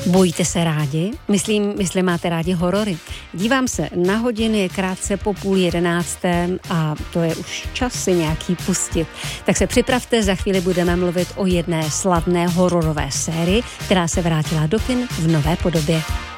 Bojíte se rádi? Myslím, máte rádi horory. Dívám se na hodiny, je krátce po 10:30 a to je už čas si nějaký pustit. Tak se připravte, za chvíli budeme mluvit o jedné slavné hororové sérii, která se vrátila do kin v nové podobě.